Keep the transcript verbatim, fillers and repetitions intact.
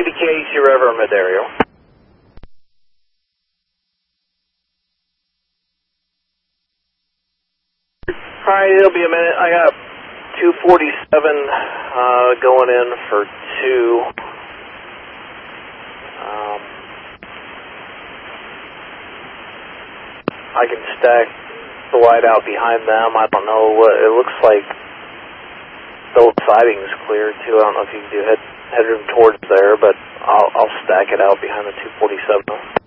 T D K, Sierra Medario. Alright, it'll be a minute. I got two forty-seven uh, going in for two. Um, I can stack the white out behind them. I don't know what it looks like. The siding's clear too. I don't know if you can do head headroom towards there, but I'll, I'll stack it out behind the two forty-seven.